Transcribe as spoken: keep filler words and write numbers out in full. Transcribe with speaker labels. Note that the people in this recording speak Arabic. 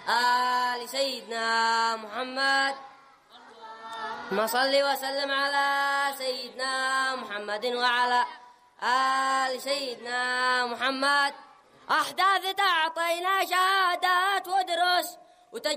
Speaker 1: آل سيدنا محمد. اللهم صل وسلم على سيدنا محمد وعلى آل سيدنا محمد. أحداث تعطينا شهادات ودروس